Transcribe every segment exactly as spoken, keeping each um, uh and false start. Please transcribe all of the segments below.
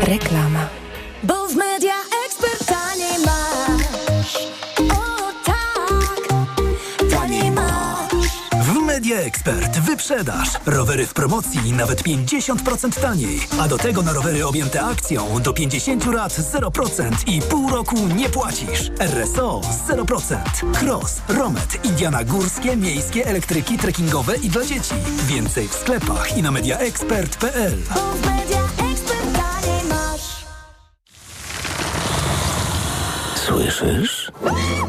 Reklama. Bo w Media Expert taniej masz. O tak, taniej masz. W Media Expert wyprzedaż. Rowery w promocji nawet pięćdziesiąt procent taniej. A do tego na rowery objęte akcją do pięćdziesiąt lat zero procent i pół roku nie płacisz. R S O zero procent. Cross, Romet, Indiana górskie, miejskie, elektryki, trekkingowe i dla dzieci. Więcej w sklepach i na mediaexpert kropka p l. Bo w Media Expert taniej masz. Słyszysz?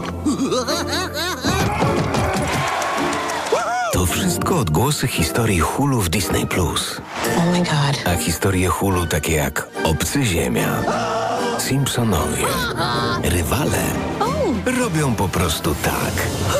To wszystko odgłosy historii Hulu w Disney Plus. Oh my god. A historie Hulu takie jak Obcy Ziemia, Simpsonowie, Rywale robią po prostu tak.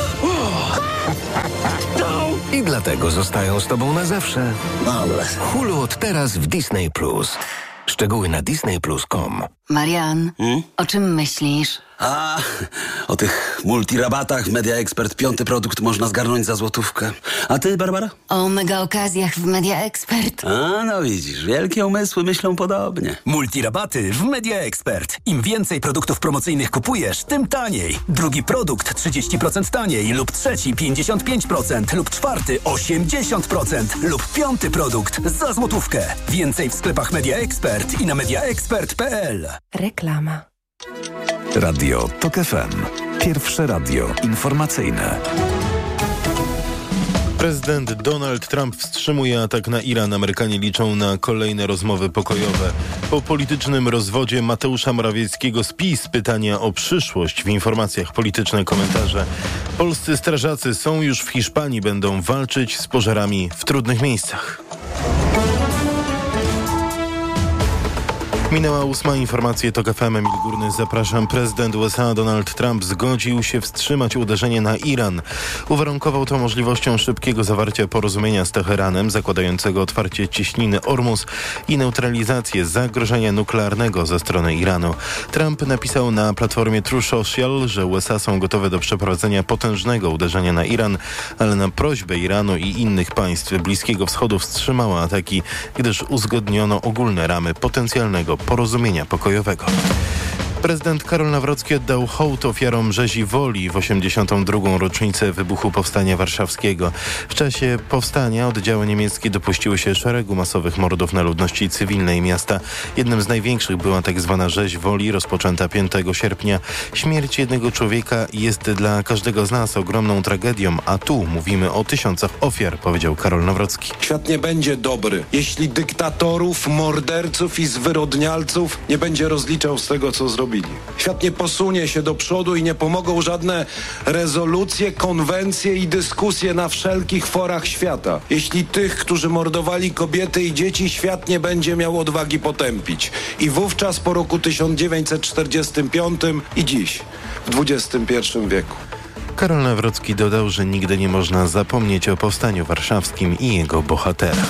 I dlatego zostają z tobą na zawsze. Hulu od teraz w Disney Plus. Szczegóły na disney plus kropka com. Marian, hmm? o czym myślisz? A, o tych multirabatach Media Expert piąty produkt można zgarnąć za złotówkę. A ty, Barbara? O mega okazjach w Media Expert. A, no widzisz, wielkie umysły myślą podobnie. Multirabaty w Media Expert. Im więcej produktów promocyjnych kupujesz, tym taniej. Drugi produkt trzydzieści procent taniej lub trzeci pięćdziesiąt pięć procent lub czwarty osiemdziesiąt procent lub piąty produkt za złotówkę. Więcej w sklepach Media Expert i na mediaexpert kropka p l. Reklama. Radio Tok F M. Pierwsze radio informacyjne. Prezydent Donald Trump wstrzymuje atak na Iran. Amerykanie liczą na kolejne rozmowy pokojowe. Po politycznym rozwodzie Mateusza Morawieckiego z PiS pytania o przyszłość. W informacjach polityczne komentarze. Polscy strażacy są już w Hiszpanii. Będą walczyć z pożarami w trudnych miejscach. Minęła ósma. Informacje Tok F M. Emil Górny, zapraszam. Prezydent U S A Donald Trump zgodził się wstrzymać uderzenie na Iran. Uwarunkował to możliwością szybkiego zawarcia porozumienia z Teheranem, zakładającego otwarcie cieśniny Ormus i neutralizację zagrożenia nuklearnego ze strony Iranu. Trump napisał na platformie Truth Social, że U S A są gotowe do przeprowadzenia potężnego uderzenia na Iran, ale na prośbę Iranu i innych państw Bliskiego Wschodu wstrzymała ataki, gdyż uzgodniono ogólne ramy potencjalnego porozumienia pokojowego. Prezydent Karol Nawrocki oddał hołd ofiarom rzezi Woli w osiemdziesiątą drugą rocznicę wybuchu Powstania Warszawskiego. W czasie powstania oddziały niemieckie dopuściły się szeregu masowych mordów na ludności cywilnej miasta. Jednym z największych była tak zwana rzeź Woli, rozpoczęta piątego sierpnia. Śmierć jednego człowieka jest dla każdego z nas ogromną tragedią, a tu mówimy o tysiącach ofiar, powiedział Karol Nawrocki. Świat nie będzie dobry, jeśli dyktatorów, morderców i zwyrodnialców nie będzie rozliczał z tego, co zrobili. Świat nie posunie się do przodu i nie pomogą żadne rezolucje, konwencje i dyskusje na wszelkich forach świata. Jeśli tych, którzy mordowali kobiety i dzieci, świat nie będzie miał odwagi potępić. I wówczas po roku tysiąc dziewięćset czterdziestym piątym i dziś, w dwudziestym pierwszym wieku. Karol Nawrocki dodał, że nigdy nie można zapomnieć o Powstaniu Warszawskim i jego bohaterach.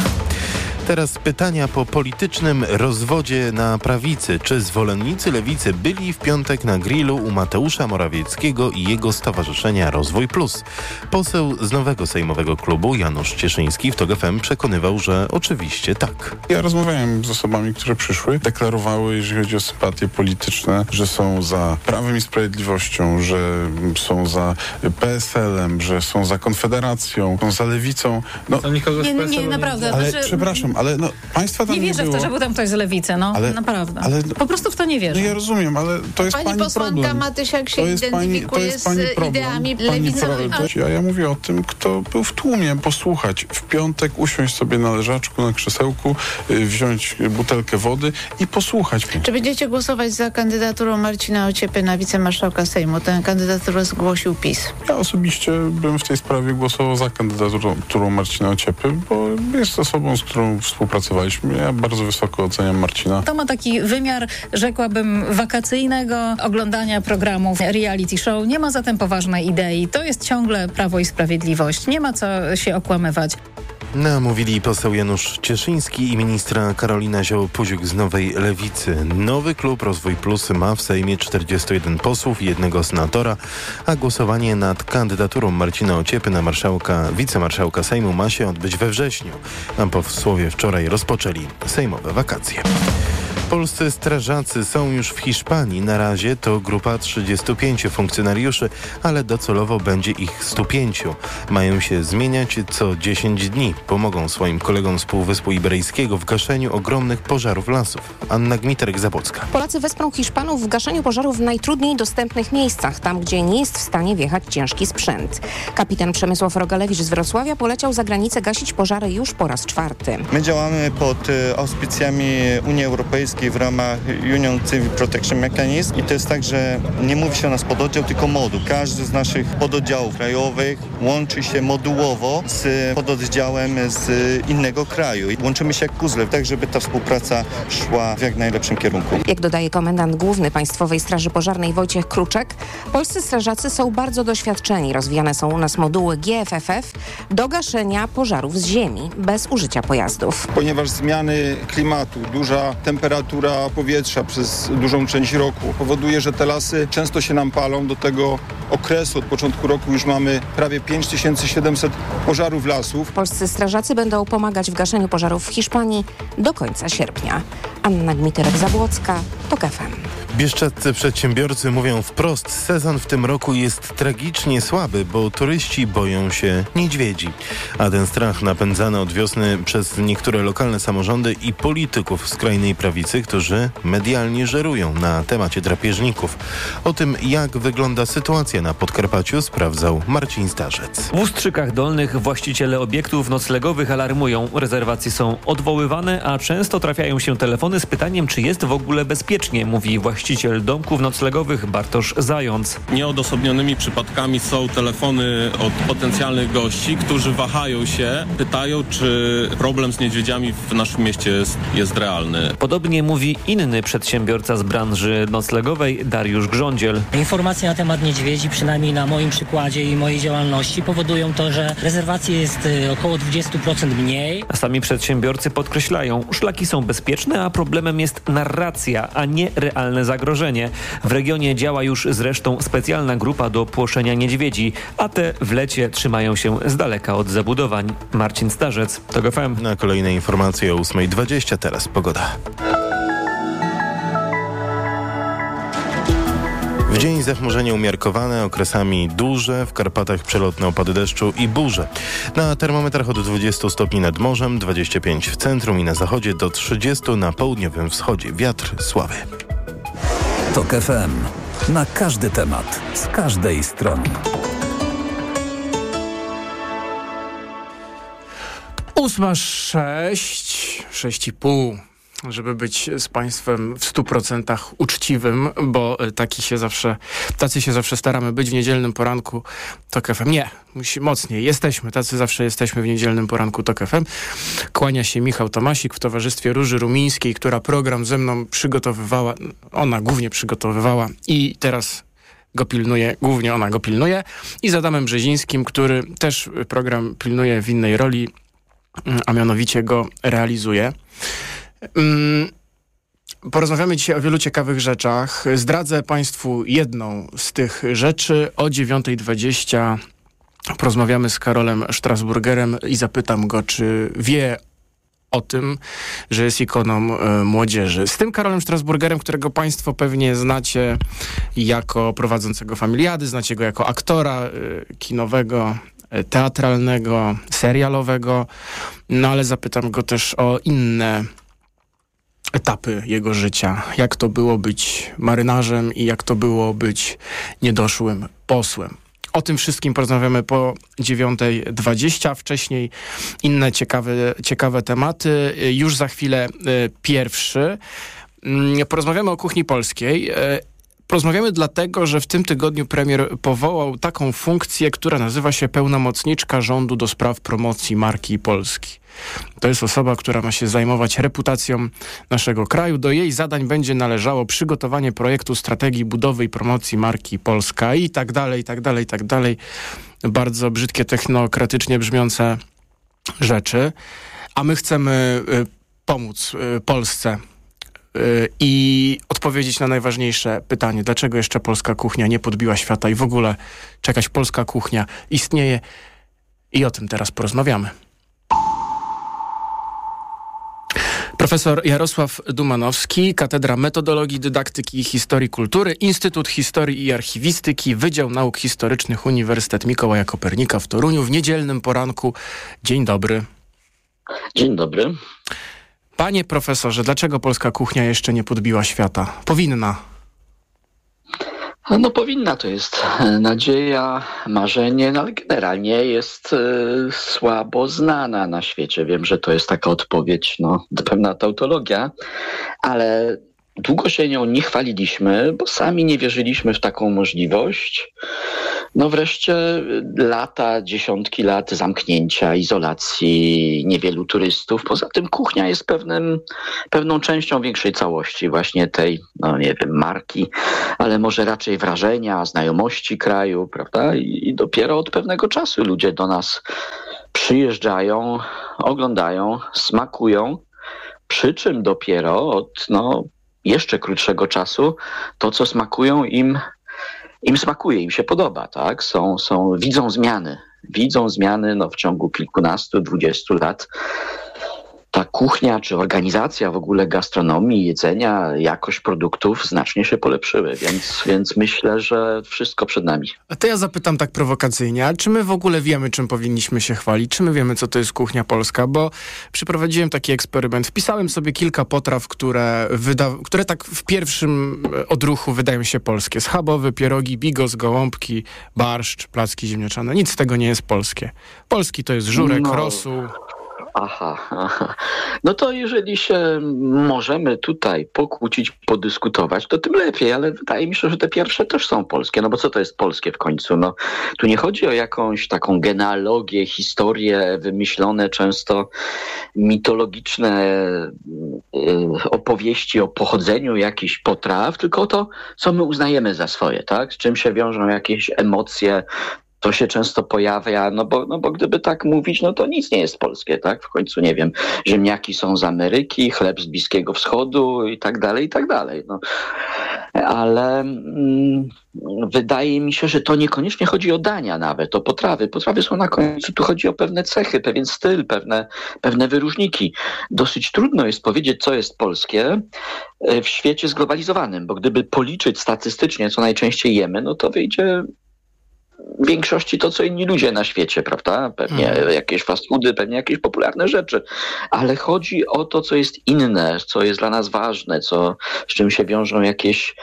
Teraz pytania po politycznym rozwodzie na prawicy. Czy zwolennicy lewicy byli w piątek na grillu u Mateusza Morawieckiego i jego stowarzyszenia Rozwój Plus? Poseł z nowego sejmowego klubu Janusz Cieszyński w Tok F M przekonywał, że oczywiście tak. Ja rozmawiałem z osobami, które przyszły, deklarowały, jeżeli chodzi o sympatie polityczne, że są za Prawem i Sprawiedliwością, że są za P S L-em, że są za Konfederacją, są za Lewicą. No, nie, nie, naprawdę. Ale znaczy, przepraszam, ale no, państwa tam nie nie wierzę było. w to, że był tam ktoś z lewicy, no ale, naprawdę. Ale, po prostu w to nie wierzę. No ja rozumiem, ale to jest pani, pani posłanka problem. Matysiak się to jest identyfikuje pani, to jest pani z problem. ideami pani lewicowymi. pro, a ja mówię o tym, kto był w tłumie, posłuchać. W piątek usiąść sobie na leżaczku, na krzesełku, y, wziąć butelkę wody i posłuchać. Czy będziecie głosować za kandydaturą Marcina Ociepy na wicemarszałka Sejmu? Tę kandydaturę zgłosił PiS. Ja osobiście bym w tej sprawie głosował za kandydaturą Marcina Ociepy, bo jest osobą, z którą współpracowaliśmy. Ja bardzo wysoko oceniam Marcina. To ma taki wymiar, rzekłabym, wakacyjnego oglądania programów reality show. Nie ma zatem poważnej idei. To jest ciągle Prawo i Sprawiedliwość. Nie ma co się okłamywać. Namówili poseł Janusz Cieszyński i ministra Karolina Zioło-Puziuk z Nowej Lewicy. Nowy klub Rozwój Plus ma w Sejmie czterdziestu jeden posłów i jednego senatora, a głosowanie nad kandydaturą Marcina Ociepy na marszałka, wicemarszałka Sejmu ma się odbyć we wrześniu. A posłowie wczoraj rozpoczęli sejmowe wakacje. Polscy strażacy są już w Hiszpanii. Na razie to grupa trzydziestu pięciu funkcjonariuszy, ale docelowo będzie ich stu pięciu. Mają się zmieniać co dziesięć dni. Pomogą swoim kolegom z Półwyspu Iberyjskiego w gaszeniu ogromnych pożarów lasów. Anna Gmiterek-Zabłocka. Polacy wesprą Hiszpanów w gaszeniu pożarów w najtrudniej dostępnych miejscach, tam gdzie nie jest w stanie wjechać ciężki sprzęt. Kapitan Przemysław Rogalewicz z Wrocławia poleciał za granicę gasić pożary już po raz czwarty. My działamy pod auspicjami Unii Europejskiej w ramach Union Civil Protection Mechanism i to jest tak, że nie mówi się o nas pododdział, tylko moduł. Każdy z naszych pododdziałów krajowych łączy się modułowo z pododdziałem z innego kraju. I łączymy się jak puzzle, tak żeby ta współpraca szła w jak najlepszym kierunku. Jak dodaje komendant główny Państwowej Straży Pożarnej Wojciech Kruczek, polscy strażacy są bardzo doświadczeni. Rozwijane są u nas moduły G F F F do gaszenia pożarów z ziemi, bez użycia pojazdów. Ponieważ zmiany klimatu, duża temperatura powietrza przez dużą część roku powoduje, że te lasy często się nam palą. Do tego okresu od początku roku już mamy prawie pięć tysięcy siedemset pożarów lasów. Polscy strażacy będą pomagać w gaszeniu pożarów w Hiszpanii do końca sierpnia. Anna Gmiterek-Zabłocka, TOK F M. Bieszczadzcy przedsiębiorcy mówią wprost, sezon w tym roku jest tragicznie słaby, bo turyści boją się niedźwiedzi. A ten strach napędzany od wiosny przez niektóre lokalne samorządy i polityków skrajnej prawicy, którzy medialnie żerują na temacie drapieżników. O tym, jak wygląda sytuacja na Podkarpaciu, sprawdzał Marcin Starzec. W Ustrzykach Dolnych właściciele obiektów noclegowych alarmują. Rezerwacje są odwoływane, a często trafiają się telefony z pytaniem, czy jest w ogóle bezpiecznie, mówi właściciel Właściciel domków noclegowych Bartosz Zając. Nieodosobnionymi przypadkami są telefony od potencjalnych gości, którzy wahają się, pytają, czy problem z niedźwiedziami w naszym mieście jest, jest realny. Podobnie mówi inny przedsiębiorca z branży noclegowej, Dariusz Grządziel. Informacje na temat niedźwiedzi, przynajmniej na moim przykładzie i mojej działalności, powodują to, że rezerwacji jest około dwadzieścia procent mniej. A sami przedsiębiorcy podkreślają, szlaki są bezpieczne, a problemem jest narracja, a nie realne zagrożenie. Zagrożenie. W regionie działa już zresztą specjalna grupa do płoszenia niedźwiedzi, a te w lecie trzymają się z daleka od zabudowań. Marcin Starzec, TOK F M. Na kolejne informacje o ósma dwadzieścia, teraz pogoda. W dzień zachmurzenie umiarkowane, okresami duże, w Karpatach przelotne opady deszczu i burze. Na termometrach od dwudziestu stopni nad morzem, dwadzieścia pięć w centrum i na zachodzie do trzydziestu na południowym wschodzie. Wiatr słaby. TOK F M. Na każdy temat, z każdej strony. Ósma sześć, sześć i pół, żeby być z Państwem w stu procentach uczciwym, bo taki się zawsze, tacy się zawsze staramy być w niedzielnym poranku TOK F M. Nie, musi mocniej. Jesteśmy, tacy zawsze jesteśmy w niedzielnym poranku TOK F M. Kłania się Michał Tomasik w towarzystwie Róży Rumińskiej, która program ze mną przygotowywała, ona głównie przygotowywała i teraz go pilnuje, głównie ona go pilnuje, i z Adamem Brzezińskim, który też program pilnuje w innej roli, a mianowicie go realizuje. Porozmawiamy dzisiaj o wielu ciekawych rzeczach. Zdradzę Państwu jedną z tych rzeczy. O dziewiąta dwadzieścia porozmawiamy z Karolem Strasburgerem i zapytam go, czy wie o tym, że jest ikoną y, młodzieży. Z tym Karolem Strasburgerem, którego Państwo pewnie znacie jako prowadzącego Familiady, znacie go jako aktora y, kinowego, y, teatralnego, serialowego, no ale zapytam go też o inne etapy jego życia. Jak to było być marynarzem i jak to było być niedoszłym posłem. O tym wszystkim porozmawiamy po dziewiąta dwadzieścia. Wcześniej inne ciekawe, ciekawe tematy. Już za chwilę y, pierwszy. Y, porozmawiamy o kuchni polskiej. Y, porozmawiamy dlatego, że w tym tygodniu premier powołał taką funkcję, która nazywa się pełnomocniczka rządu do spraw promocji marki Polski. To jest osoba, która ma się zajmować reputacją naszego kraju. Do jej zadań będzie należało przygotowanie projektu strategii budowy i promocji marki Polska i tak dalej, i tak dalej, i tak dalej. Bardzo brzydkie, technokratycznie brzmiące rzeczy. A my chcemy y, pomóc y, Polsce y, i odpowiedzieć na najważniejsze pytanie. Dlaczego jeszcze polska kuchnia nie podbiła świata i w ogóle czy jakaś polska kuchnia istnieje? I o tym teraz porozmawiamy. Profesor Jarosław Dumanowski, Katedra Metodologii, Dydaktyki i Historii Kultury, Instytut Historii i Archiwistyki, Wydział Nauk Historycznych, Uniwersytet Mikołaja Kopernika w Toruniu w niedzielnym poranku. Dzień dobry. Dzień dobry. Panie profesorze, dlaczego polska kuchnia jeszcze nie podbiła świata? Powinna. No powinna, to jest nadzieja, marzenie, no ale generalnie jest y, słabo znana na świecie. Wiem, że to jest taka odpowiedź, no pewna tautologia, ale długo się nią nie chwaliliśmy, bo sami nie wierzyliśmy w taką możliwość. No wreszcie lata, dziesiątki lat zamknięcia, izolacji, niewielu turystów. Poza tym kuchnia jest pewnym, pewną częścią większej całości właśnie tej, no nie wiem, marki, ale może raczej wrażenia, znajomości kraju, prawda? I, i dopiero od pewnego czasu ludzie do nas przyjeżdżają, oglądają, smakują, przy czym dopiero od, no, jeszcze krótszego czasu to, co smakują im Im smakuje, im się podoba, tak? Są, są, widzą zmiany. Widzą zmiany no, w ciągu kilkunastu, dwudziestu lat. Ta kuchnia czy organizacja w ogóle gastronomii, jedzenia, jakość produktów znacznie się polepszyły, więc, więc myślę, że wszystko przed nami. A to ja zapytam tak prowokacyjnie, a czy my w ogóle wiemy, czym powinniśmy się chwalić? Czy my wiemy, co to jest kuchnia polska? Bo przeprowadziłem taki eksperyment. Wpisałem sobie kilka potraw, które, wyda- które tak w pierwszym odruchu wydają się polskie. Schabowy, pierogi, bigos, gołąbki, barszcz, placki ziemniaczane. Nic z tego nie jest polskie. Polski to jest żurek, no. rosół. Aha, aha. No to jeżeli się możemy tutaj pokłócić, podyskutować, to tym lepiej, ale wydaje mi się, że te pierwsze też są polskie, no bo co to jest polskie w końcu? No, tu nie chodzi o jakąś taką genealogię, historię, wymyślone często mitologiczne y, opowieści o pochodzeniu jakichś potraw, tylko o to, co my uznajemy za swoje, tak? Z czym się wiążą jakieś emocje. To się często pojawia, no bo, no bo gdyby tak mówić, no to nic nie jest polskie, tak? W końcu, nie wiem, ziemniaki są z Ameryki, chleb z Bliskiego Wschodu i tak dalej, i tak dalej. No. Ale mm, wydaje mi się, że to niekoniecznie chodzi o dania nawet, o potrawy. Potrawy są na końcu, tu chodzi o pewne cechy, pewien styl, pewne, pewne wyróżniki. Dosyć trudno jest powiedzieć, co jest polskie w świecie zglobalizowanym, bo gdyby policzyć statystycznie, co najczęściej jemy, no to wyjdzie w większości to, co inni ludzie na świecie, prawda? Pewnie hmm. jakieś fast foody, pewnie jakieś popularne rzeczy, ale chodzi o to, co jest inne, co jest dla nas ważne, co, z czym się wiążą jakieś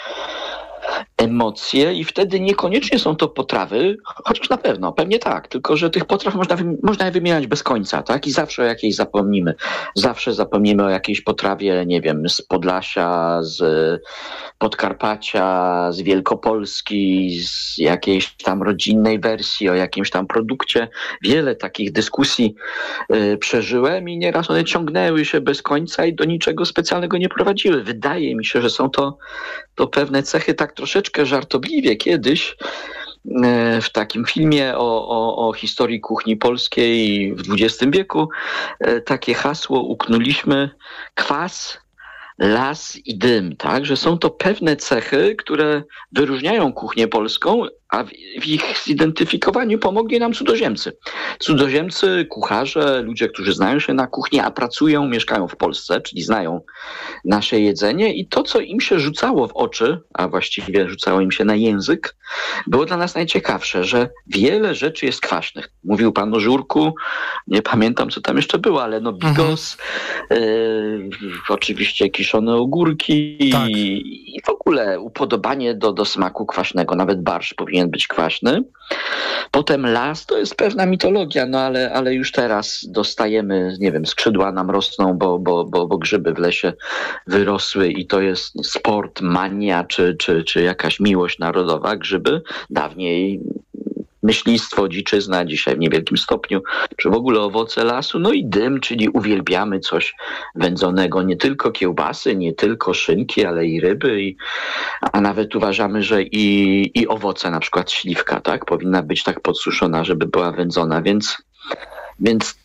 emocje i wtedy niekoniecznie są to potrawy, chociaż na pewno, pewnie tak, tylko że tych potraw można, można je wymieniać bez końca, tak? I zawsze o jakiejś zapomnimy. Zawsze zapomnimy o jakiejś potrawie, nie wiem, z Podlasia, z Podkarpacia, z Wielkopolski, z jakiejś tam rodzinnej wersji, o jakimś tam produkcie. Wiele takich dyskusji y, przeżyłem i nieraz one ciągnęły się bez końca i do niczego specjalnego nie prowadziły. Wydaje mi się, że są to, to pewne cechy tak troszeczkę żartobliwie kiedyś y, w takim filmie o, o, o historii kuchni polskiej w dwudziestym wieku y, takie hasło uknuliśmy: kwas, las i dym, tak? Że są to pewne cechy, które wyróżniają kuchnię polską, a w, w ich zidentyfikowaniu pomogli nam cudzoziemcy. Cudzoziemcy, kucharze, ludzie, którzy znają się na kuchni, a pracują, mieszkają w Polsce, czyli znają nasze jedzenie i to, co im się rzucało w oczy, a właściwie rzucało im się na język, było dla nas najciekawsze, że wiele rzeczy jest kwaśnych. Mówił pan o żurku, nie pamiętam, co tam jeszcze było, ale no bigos, mhm. y, oczywiście kiszone ogórki tak. i, i w ogóle upodobanie do, do smaku kwaśnego, nawet barszcz powinien być kwaśny. Potem las to jest pewna mitologia, no ale, ale już teraz dostajemy, nie wiem, skrzydła nam rosną, bo, bo, bo, bo grzyby w lesie wyrosły i to jest sport, mania czy, czy, czy jakaś miłość narodowa. Grzyby dawniej myślistwo, dziczyzna, dzisiaj w niewielkim stopniu, czy w ogóle owoce lasu, no i dym, czyli uwielbiamy coś wędzonego, nie tylko kiełbasy, nie tylko szynki, ale i ryby, i, a nawet uważamy, że i, i owoce, na przykład śliwka, tak, powinna być tak podsuszona, żeby była wędzona, więc, więc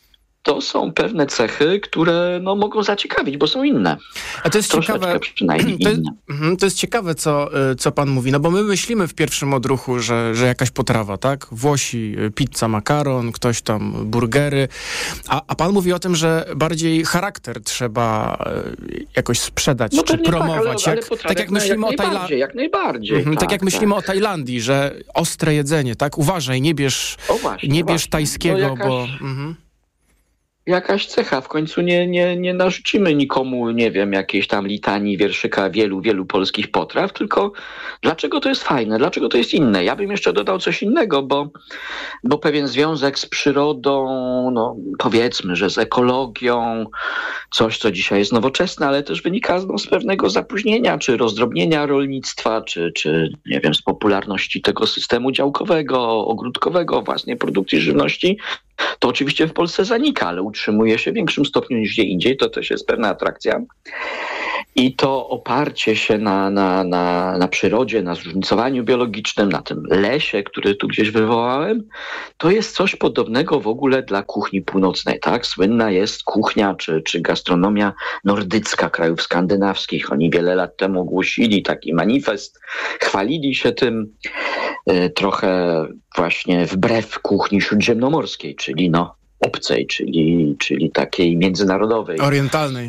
to są pewne cechy, które no, mogą zaciekawić, bo są inne. A to jest ciekawe, przynajmniej to jest, inne. to jest ciekawe, co, co pan mówi, no bo my myślimy w pierwszym odruchu, że, że jakaś potrawa, tak? Włosi pizza, makaron, ktoś tam burgery, a, a pan mówi o tym, że bardziej charakter trzeba jakoś sprzedać, no czy promować. Tak, ale, jak, ale tak jak myślimy jak o Tajlandii. Jak najbardziej. Mhm, tak, tak jak tak. myślimy o Tajlandii, że ostre jedzenie, tak? Uważaj, nie bierz, o właśnie, nie bierz właśnie. tajskiego, no jakaś, bo... Mhm. Jakaś cecha. W końcu nie, nie, nie narzucimy nikomu, nie wiem, jakiejś tam litanii, wierszyka wielu, wielu polskich potraw, tylko dlaczego to jest fajne, dlaczego to jest inne. Ja bym jeszcze dodał coś innego, bo, bo pewien związek z przyrodą, no powiedzmy, że z ekologią, coś, co dzisiaj jest nowoczesne, ale też wynika no, z pewnego zapóźnienia, czy rozdrobnienia rolnictwa, czy, czy nie wiem, z popularności tego systemu działkowego, ogródkowego, własnej produkcji żywności. To oczywiście w Polsce zanika, ale utrzymuje się w większym stopniu niż gdzie indziej. To też jest pewna atrakcja. I to oparcie się na, na, na, na przyrodzie, na zróżnicowaniu biologicznym, na tym lesie, który tu gdzieś wywołałem, to jest coś podobnego w ogóle dla kuchni północnej. Tak? Słynna jest kuchnia czy, czy gastronomia nordycka krajów skandynawskich. Oni wiele lat temu ogłosili taki manifest, chwalili się tym y, trochę właśnie wbrew kuchni śródziemnomorskiej, czyli no obcej, czyli, czyli takiej międzynarodowej. Orientalnej.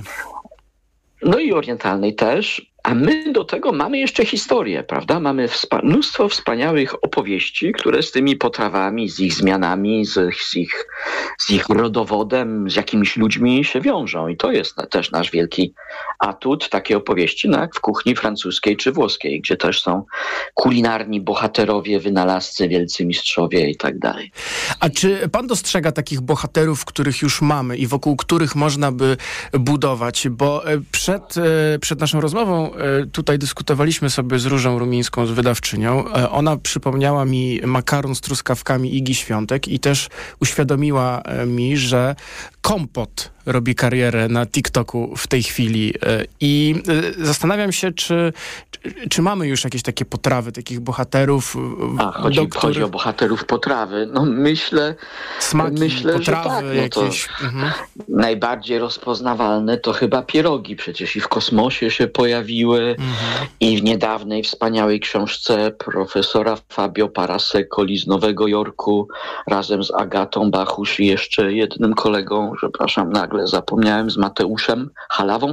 No i orientalnej też, a my do tego mamy jeszcze historię, prawda? Mamy wspa- mnóstwo wspaniałych opowieści, które z tymi potrawami, z ich zmianami, z, z, ich, z ich rodowodem, z jakimiś ludźmi się wiążą. I to jest na, też nasz wielki atut, takie opowieści, no jak w kuchni francuskiej czy włoskiej, gdzie też są kulinarni bohaterowie, wynalazcy, wielcy mistrzowie i tak dalej. A czy pan dostrzega takich bohaterów, których już mamy i wokół których można by budować? Bo przed, przed naszą rozmową tutaj dyskutowaliśmy sobie z Różą Rumińską, z wydawczynią. Ona przypomniała mi makaron z truskawkami Igi Świątek i też uświadomiła mi, że kompot robi karierę na TikToku w tej chwili i zastanawiam się, czy, czy, czy mamy już jakieś takie potrawy, takich bohaterów. A, chodzi, do których... chodzi o bohaterów potrawy. No myślę, Smaki, myślę potrawy że tak. No jakieś. To mhm. Najbardziej rozpoznawalne to chyba pierogi. Przecież i w kosmosie się pojawiły mhm. i w niedawnej wspaniałej książce profesora Fabio Parasecoli z Nowego Jorku razem z Agatą Bachusz i jeszcze jednym kolegą, przepraszam, nagle zapomniałem, z Mateuszem Halawą.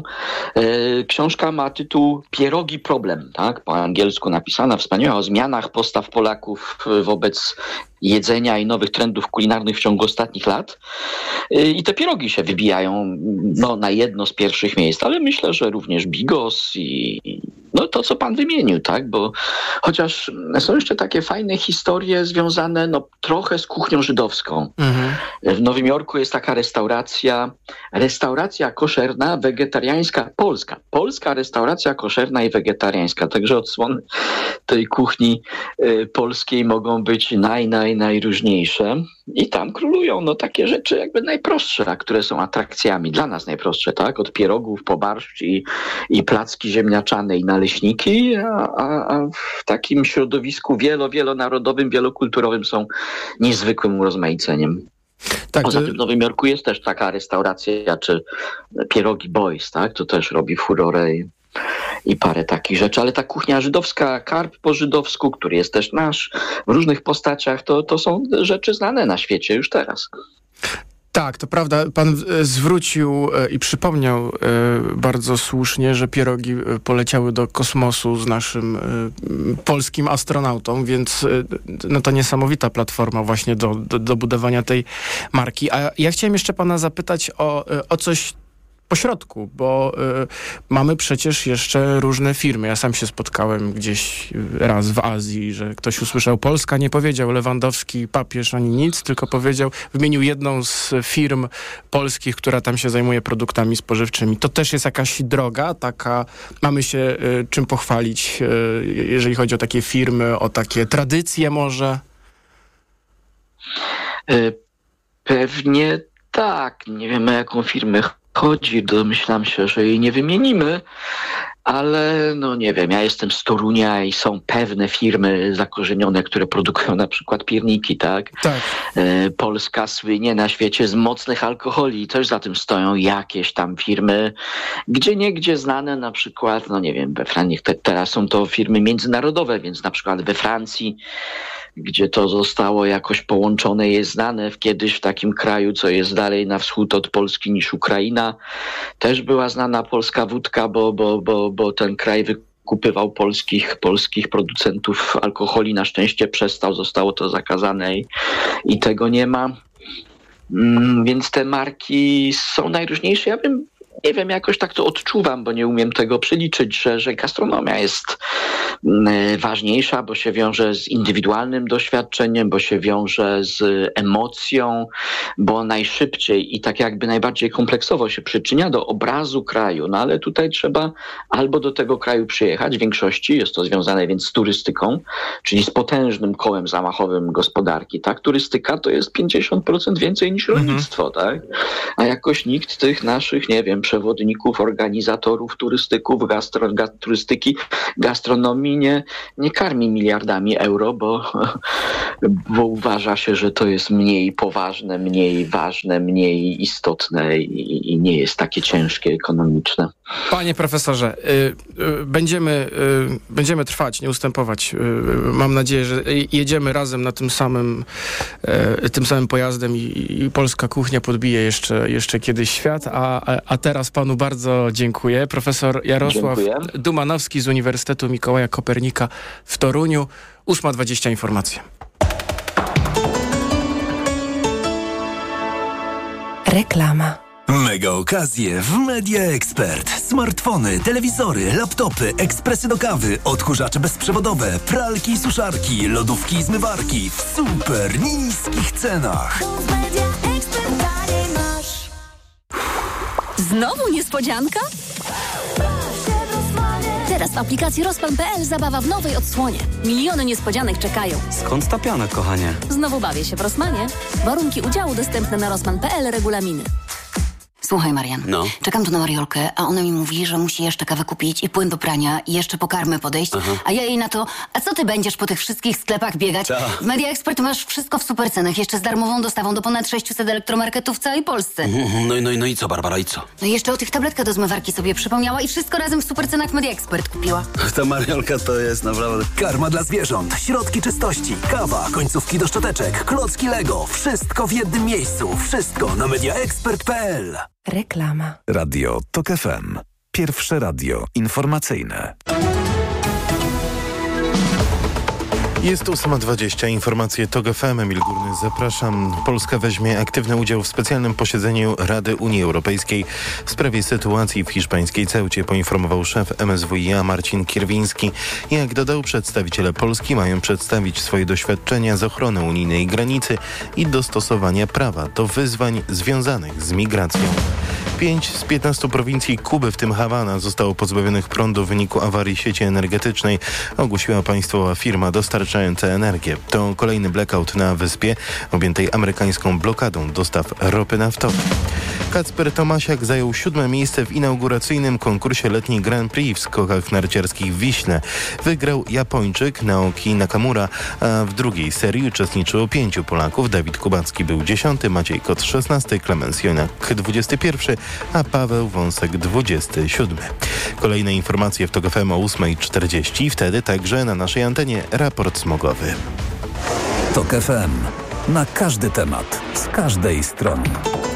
E, książka ma tytuł Pierogi Problem, tak? Po angielsku napisana, wspaniała, o zmianach postaw Polaków wobec jedzenia i nowych trendów kulinarnych w ciągu ostatnich lat. E, I te pierogi się wybijają no, na jedno z pierwszych miejsc, ale myślę, że również bigos i no to, co pan wymienił, tak? Bo chociaż są jeszcze takie fajne historie związane no, trochę z kuchnią żydowską. Mhm. W Nowym Jorku jest taka restauracja, restauracja koszerna, wegetariańska, polska. Polska restauracja koszerna i wegetariańska. Także odsłony tej kuchni y, polskiej mogą być naj, naj, najróżniejsze. I tam królują no, takie rzeczy jakby najprostsze, a które są atrakcjami. Dla nas najprostsze, tak? Od pierogów po barszcz i, i placki ziemniaczane i naleśniki, a, a, a w takim środowisku wielo, wielonarodowym, wielokulturowym są niezwykłym urozmaiceniem. Tak, Poza to... tym w Nowym Jorku jest też taka restauracja, czy Pierogi Boys, tak? To też robi furorę i, i parę takich rzeczy. Ale ta kuchnia żydowska, karp po żydowsku, który jest też nasz, w różnych postaciach, to, to są rzeczy znane na świecie już teraz. Tak, to prawda. Pan zwrócił i przypomniał bardzo słusznie, że pierogi poleciały do kosmosu z naszym polskim astronautą, więc no to niesamowita platforma właśnie do, do, do budowania tej marki. A ja chciałem jeszcze pana zapytać o, o coś pośrodku, bo y, mamy przecież jeszcze różne firmy. Ja sam się spotkałem gdzieś raz w Azji, że ktoś usłyszał Polska, nie powiedział Lewandowski, papież ani nic, tylko powiedział, wymienił jedną z firm polskich, która tam się zajmuje produktami spożywczymi. To też jest jakaś droga, taka, mamy się y, czym pochwalić, y, jeżeli chodzi o takie firmy, o takie tradycje może? Y, pewnie tak. Nie wiemy, jaką firmę chodzi, domyślam się, że jej nie wymienimy, ale no nie wiem, ja jestem z Torunia i są pewne firmy zakorzenione, które produkują na przykład pierniki, tak? Tak. E, Polska słynie na świecie z mocnych alkoholi i też za tym stoją jakieś tam firmy, gdzie niegdzie znane, na przykład, no nie wiem, we Francji, te, teraz są to firmy międzynarodowe, więc na przykład we Francji, gdzie to zostało jakoś połączone, jest znane w kiedyś w takim kraju, co jest dalej na wschód od Polski niż Ukraina. Też była znana polska wódka, bo, bo, bo, bo ten kraj wykupywał polskich, polskich producentów alkoholi. Na szczęście przestał, zostało to zakazane i, i tego nie ma. Mm, więc te marki są najróżniejsze. Ja bym Nie wiem, jakoś tak to odczuwam, bo nie umiem tego przeliczyć, że, że gastronomia jest ważniejsza, bo się wiąże z indywidualnym doświadczeniem, bo się wiąże z emocją, bo najszybciej i tak jakby najbardziej kompleksowo się przyczynia do obrazu kraju. No ale tutaj trzeba albo do tego kraju przyjechać, w większości jest to związane więc z turystyką, czyli z potężnym kołem zamachowym gospodarki. Tak? Turystyka to jest pięćdziesiąt procent więcej niż rolnictwo, mhm. tak? A jakoś nikt tych naszych, nie wiem, przewodników, organizatorów, turystyków, gastro, ga, turystyki, gastronomii nie, nie karmi miliardami euro, bo, bo uważa się, że to jest mniej poważne, mniej ważne, mniej istotne i, i nie jest takie ciężkie ekonomiczne. Panie profesorze, y, y, będziemy, y, będziemy trwać, nie ustępować. Y, mam nadzieję, że jedziemy razem na tym samym, y, tym samym pojazdem i, i polska kuchnia podbije jeszcze, jeszcze kiedyś świat, a, a teraz panu bardzo dziękuję. Profesor Jarosław dziękuję. Dumanowski z Uniwersytetu Mikołaja Kopernika w Toruniu. ósma dwadzieścia informacje. Reklama. Mega okazje w Media Expert. Smartfony, telewizory, laptopy, ekspresy do kawy, odkurzacze bezprzewodowe, pralki i suszarki, lodówki i zmywarki w super niskich cenach. Znowu niespodzianka? Teraz w aplikacji Rozpan kropka pe el zabawa w nowej odsłonie. Miliony niespodzianek czekają. Skąd ta pianek, kochanie? Znowu bawię się w Rosmanie. Warunki udziału dostępne na Rozpan kropka pe el, regulaminy. Słuchaj, Marian, no. czekam tu na Mariolkę, a ona mi mówi, że musi jeszcze kawę kupić i płyn do prania i jeszcze po karmę podejść, Aha. a ja jej na to, a co ty będziesz po tych wszystkich sklepach biegać? Ta. W Media Expert masz wszystko w super cenach, jeszcze z darmową dostawą do ponad sześciuset elektromarketów w całej Polsce. No, no, no i co, Barbara, i co? No i jeszcze o tych tabletkach do zmywarki sobie przypomniała i wszystko razem w super cenach w Media Expert kupiła. Ta Mariolka to jest naprawdę... Karma dla zwierząt, środki czystości, kawa, końcówki do szczoteczek, klocki Lego, wszystko w jednym miejscu, wszystko na media expert kropka pe el. Reklama. Radio Tok F M. Pierwsze radio informacyjne. Jest ósma dwadzieścia. Informacje Tok F M. Emil Górny, zapraszam. Polska weźmie aktywny udział w specjalnym posiedzeniu Rady Unii Europejskiej w sprawie sytuacji w hiszpańskiej Ceucie, poinformował szef M S W i a Marcin Kierwiński. Jak dodał, przedstawiciele Polski mają przedstawić swoje doświadczenia z ochrony unijnej granicy i dostosowania prawa do wyzwań związanych z migracją. Pięć z piętnastu prowincji Kuby, w tym Hawana, zostało pozbawionych prądu w wyniku awarii sieci energetycznej, ogłosiła państwowa firma dostarczająca energię. To kolejny blackout na wyspie objętej amerykańską blokadą dostaw ropy naftowej. Kacper Tomasiak zajął siódme miejsce w inauguracyjnym konkursie letni Grand Prix w skokach narciarskich w Wiśle. Wygrał Japończyk Naoki Nakamura, a w drugiej serii uczestniczyło pięciu Polaków. Dawid Kubacki był dziesiąty, Maciej Kot szesnasty, Klemens Jonak dwudziesty pierwszy, a Paweł Wąsek dwudziesty siódmy. Kolejne informacje w Tok F M o ósma czterdzieści. Wtedy także na naszej antenie raport smogowy. Tok F M. Na każdy temat, z każdej strony.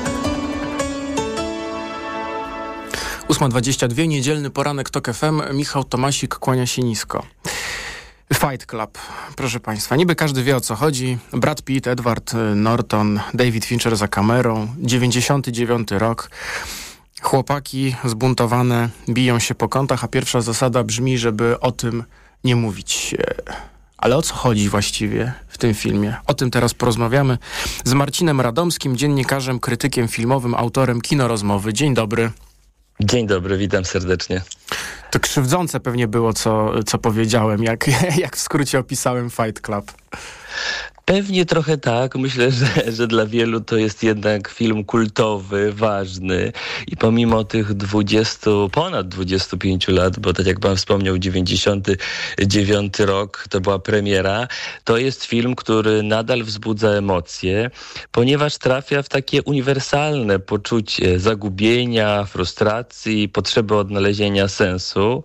ósma dwadzieścia dwa, niedzielny poranek Tok F M. Michał Tomasik kłania się nisko. Fight Club, proszę państwa. Niby każdy wie, o co chodzi. Brad Pitt, Edward Norton, David Fincher za kamerą. dziewięćdziesiąty dziewiąty rok. Chłopaki zbuntowane biją się po kątach, a pierwsza zasada brzmi, żeby o tym nie mówić. Ale o co chodzi właściwie w tym filmie? O tym teraz porozmawiamy z Marcinem Radomskim, dziennikarzem, krytykiem filmowym, autorem Kinorozmowy. Dzień dobry. Dzień dobry, witam serdecznie. To krzywdzące pewnie było, co, co powiedziałem, jak, jak w skrócie opisałem Fight Club. Pewnie trochę tak. Myślę, że, że dla wielu to jest jednak film kultowy, ważny i pomimo tych dwudziestu, ponad dwudziestu pięciu lat, bo tak jak pan wspomniał, dziewięćdziesiąty dziewiąty rok to była premiera, to jest film, który nadal wzbudza emocje, ponieważ trafia w takie uniwersalne poczucie zagubienia, frustracji, potrzeby odnalezienia sensu.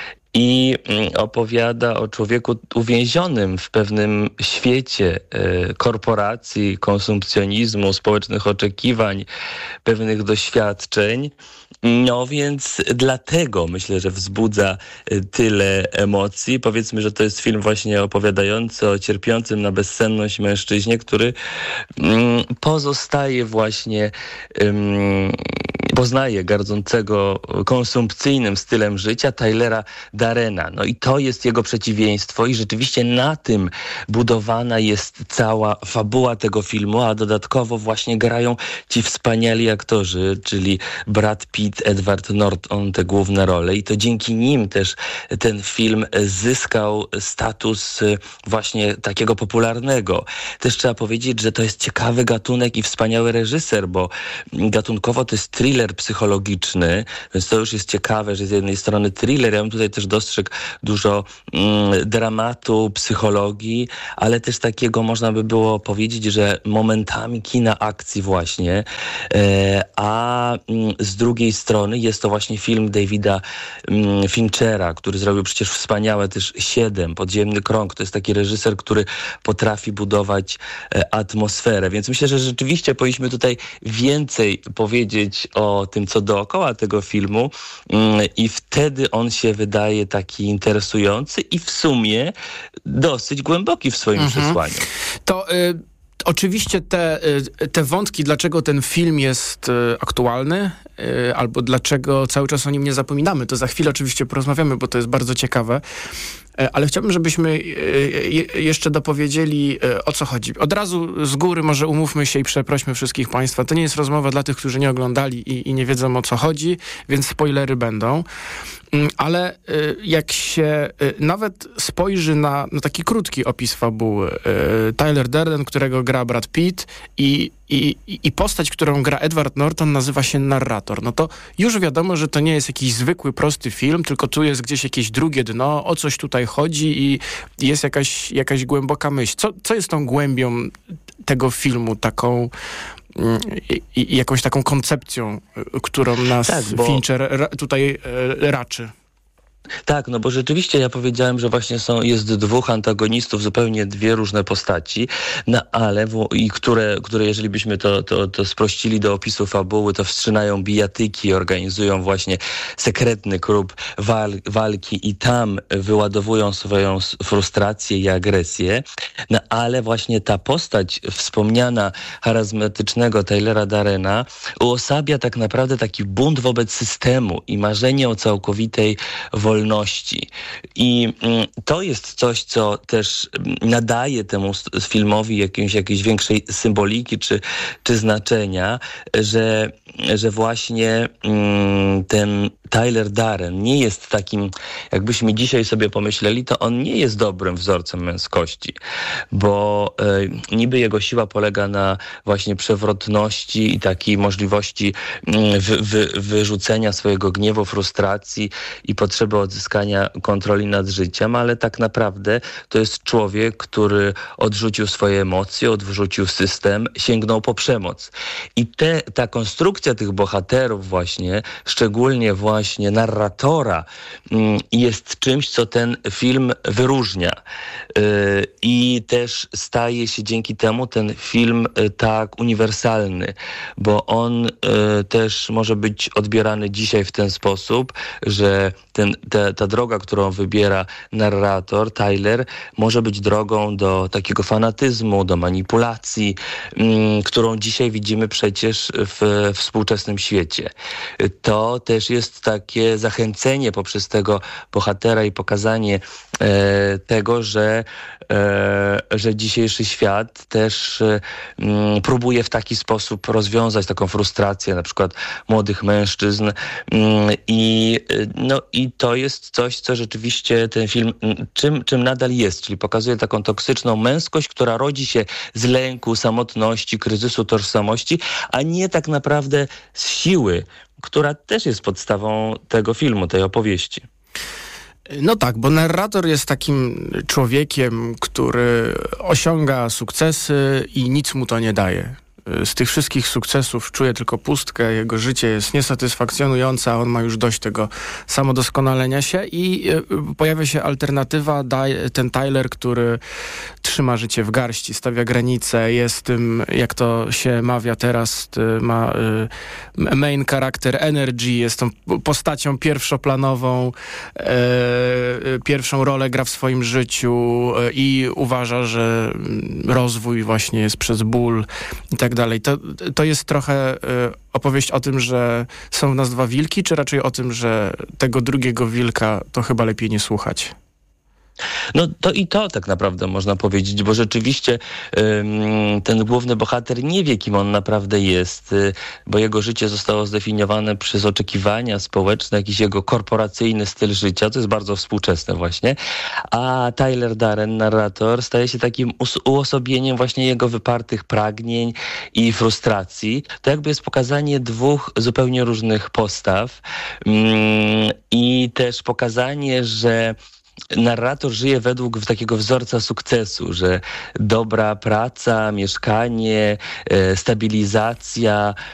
I opowiada o człowieku uwięzionym w pewnym świecie e, korporacji, konsumpcjonizmu, społecznych oczekiwań, pewnych doświadczeń. No więc dlatego myślę, że wzbudza tyle emocji. Powiedzmy, że to jest film właśnie opowiadający o cierpiącym na bezsenność mężczyźnie, który mm, pozostaje właśnie, um, poznaje gardzącego konsumpcyjnym stylem życia Tylera Darena. No i to jest jego przeciwieństwo i rzeczywiście na tym budowana jest cała fabuła tego filmu, a dodatkowo właśnie grają ci wspaniali aktorzy, czyli Brad Pitt, Edward Norton, te główne role i to dzięki nim też ten film zyskał status właśnie takiego popularnego. Też trzeba powiedzieć, że to jest ciekawy gatunek i wspaniały reżyser, bo gatunkowo to jest thriller psychologiczny, więc to już jest ciekawe, że z jednej strony thriller, ja bym tutaj też dostrzegł dużo mm, dramatu, psychologii, ale też takiego można by było powiedzieć, że momentami kina akcji właśnie, e, a mm, z drugiej strony jest to właśnie film Davida mm, Finchera, który zrobił przecież wspaniałe też Siedem, Podziemny krąg. To jest taki reżyser, który potrafi budować e, atmosferę, więc myślę, że rzeczywiście powinniśmy tutaj więcej powiedzieć o tym, co dookoła tego filmu mm, i wtedy on się wydaje taki interesujący i w sumie dosyć głęboki w swoim mhm. przesłaniu. To y, oczywiście te, y, te wątki, dlaczego ten film jest y, aktualny, y, albo dlaczego cały czas o nim nie zapominamy, to za chwilę oczywiście porozmawiamy, bo to jest bardzo ciekawe. Ale chciałbym, żebyśmy jeszcze dopowiedzieli, o co chodzi. Od razu z góry może umówmy się i przeprośmy wszystkich państwa. To nie jest rozmowa dla tych, którzy nie oglądali i, i nie wiedzą, o co chodzi, więc spoilery będą. Ale jak się nawet spojrzy na, na taki krótki opis fabuły, Tyler Durden, którego gra Brad Pitt i, i, i postać, którą gra Edward Norton, nazywa się narrator. No to już wiadomo, że to nie jest jakiś zwykły, prosty film, tylko tu jest gdzieś jakieś drugie dno, o coś tutaj chodzi i jest jakaś, jakaś głęboka myśl. Co, co jest tą głębią tego filmu, taką i, i jakąś taką koncepcją, którą nas tak, bo... Fincher ra, tutaj e, raczy? Tak, no bo rzeczywiście ja powiedziałem, że właśnie są, jest dwóch antagonistów, zupełnie dwie różne postaci, no ale w, i które, które jeżeli byśmy to, to, to sprościli do opisu fabuły, to wszczynają bijatyki, organizują właśnie sekretny klub wal, walki i tam wyładowują swoją frustrację i agresję, no ale właśnie ta postać wspomniana charyzmatycznego Tylera Darena uosabia tak naprawdę taki bunt wobec systemu i marzenie o całkowitej wolności. wolności. I to jest coś, co też nadaje temu filmowi jakimś, jakiejś większej symboliki czy, czy znaczenia, że, że właśnie ten Tyler Darden nie jest takim, jakbyśmy dzisiaj sobie pomyśleli, to on nie jest dobrym wzorcem męskości, bo e, niby jego siła polega na właśnie przewrotności i takiej możliwości wy, wy, wyrzucenia swojego gniewu, frustracji i potrzeby odzyskania kontroli nad życiem, ale tak naprawdę to jest człowiek, który odrzucił swoje emocje, odrzucił system, sięgnął po przemoc. I te, ta konstrukcja tych bohaterów właśnie, szczególnie właśnie narratora, jest czymś, co ten film wyróżnia. I też staje się dzięki temu ten film tak uniwersalny, bo on też może być odbierany dzisiaj w ten sposób, że ten, te, ta droga, którą wybiera narrator, Tyler, może być drogą do takiego fanatyzmu, do manipulacji, którą dzisiaj widzimy przecież w współczesnym świecie. To też jest takie zachęcenie poprzez tego bohatera i pokazanie e, tego, że, e, że dzisiejszy świat też e, m, próbuje w taki sposób rozwiązać taką frustrację na przykład młodych mężczyzn m, i, no, i to jest jest coś, co rzeczywiście ten film czym, czym nadal jest, czyli pokazuje taką toksyczną męskość, która rodzi się z lęku, samotności, kryzysu tożsamości, a nie tak naprawdę z siły, która też jest podstawą tego filmu, tej opowieści. No tak, bo narrator jest takim człowiekiem, który osiąga sukcesy i nic mu to nie daje. Z tych wszystkich sukcesów czuje tylko pustkę, jego życie jest niesatysfakcjonujące, a on ma już dość tego samodoskonalenia się i pojawia się alternatywa, ten Tyler, który trzyma życie w garści, stawia granice, jest tym, jak to się mawia teraz, ma main character energy, jest tą postacią pierwszoplanową, pierwszą rolę gra w swoim życiu i uważa, że rozwój właśnie jest przez ból i tak dalej. To, to jest trochę y, opowieść o tym, że są w nas dwa wilki, czy raczej o tym, że tego drugiego wilka to chyba lepiej nie słuchać? No to i to tak naprawdę można powiedzieć, bo rzeczywiście ym, ten główny bohater nie wie, kim on naprawdę jest, y, bo jego życie zostało zdefiniowane przez oczekiwania społeczne, jakiś jego korporacyjny styl życia, to jest bardzo współczesne właśnie, a Tyler Durden, narrator, staje się takim us- uosobieniem właśnie jego wypartych pragnień i frustracji. To jakby jest pokazanie dwóch zupełnie różnych postaw ym, i też pokazanie, że narrator żyje według takiego wzorca sukcesu, że dobra praca, mieszkanie, e, stabilizacja,